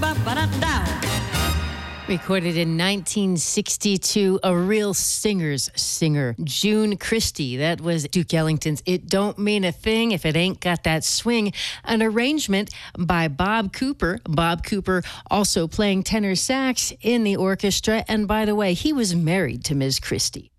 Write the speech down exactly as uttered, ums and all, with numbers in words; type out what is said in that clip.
Recorded in nineteen sixty-two, a real singer's singer, June Christy. That was Duke Ellington's It Don't Mean a Thing If It Ain't Got That Swing, an arrangement by Bob Cooper. Bob Cooper also playing tenor sax in the orchestra. And by the way, he was married to Miz Christy.